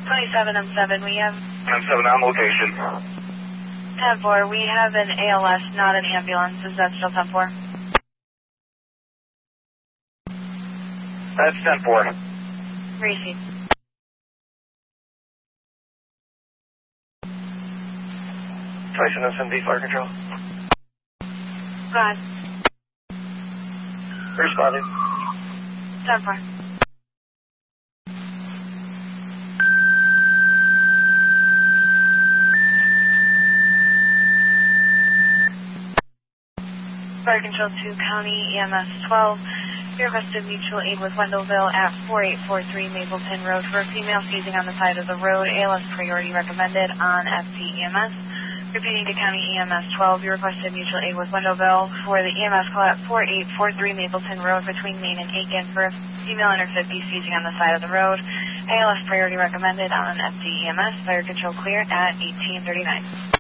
27 M7, we have... M7 on location. 10-4, we have an ALS, not an ambulance. Is that still 10-4? That's 10-4. Receive. Tyson SMD Fire Control. Go ahead. Responding. 10-4. Fire Control 2, County EMS 12. You requested mutual aid with Wendellville at 4843 Mapleton Road for a female seizing on the side of the road. ALS priority recommended on FTEMS. Repeating to County EMS 12, you requested mutual aid with Wendellville for the EMS call at 4843 Mapleton Road between Main and Aiken for a female under 50 seizing on the side of the road. ALS priority recommended on FTEMS. Fire Control clear at 1839.